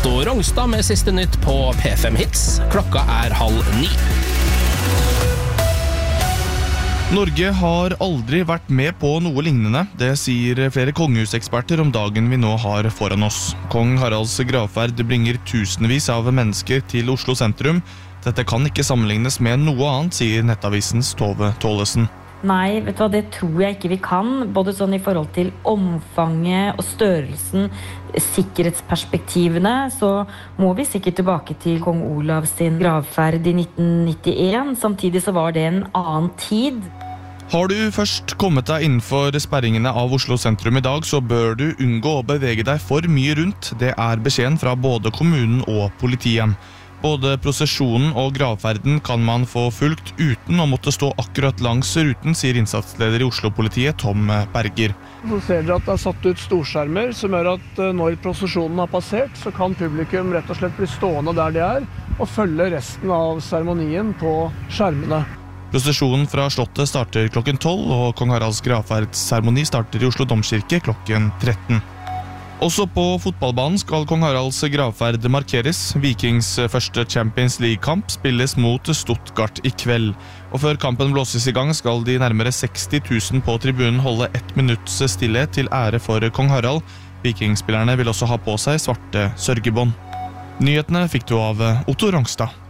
Otto Rongstad med siste nytt på P5 Hits. Klokka 8:30. Norge har aldri vært med på noe lignende. Det sier flere kongehuseksperter om dagen vi nå har foran oss. Kong Haralds gravferd bringer tusenvis av mennesker til Oslo sentrum. Dette kan ikke sammenlignes med noe annet, sier Nettavisens Tove Tollesen. Nei, vet du hva, det tror jeg ikke vi kan. Både sånn i forhold til omfanget og størrelsen, sikkerhetsperspektivene, så må vi sikkert tilbake til kong Olav sin gravferd i 1991. Samtidig så var det en annen tid. Har du først kommet deg innenfor sperringene av Oslo sentrum i dag, så bør du unngå å bevege deg for mye rundt. Det er beskjeden fra både kommunen og politiet. Både prosesjonen og gravferden kan man få fulgt uten å måtte stå akkurat langs ruten, sier innsatsleder i Oslo-politiet Tom Berger. Så ser dere at det er satt ut storskjermer som gjør at når prosesjonen har passert, så kan publikum rett og slett bli stående der de er og følge resten av seremonien på skjermene. Prosesjonen fra Slottet starter klokken 12, og kong Haralds gravferdsseremoni starter i Oslo Domkirke klokken 13. Også på fotballbanen skal kong Haralds gravferd markeres. Vikings første Champions League-kamp spilles mot Stuttgart i kveld. Og før kampen blåses i gang skal de nærmere 60 000 på tribunen holde 1 minutts stillhet til ære for kong Harald. Vikingspillerne vil også ha på seg svarte sørgebånd. Nyhetene fikk du av Otto Rongstad.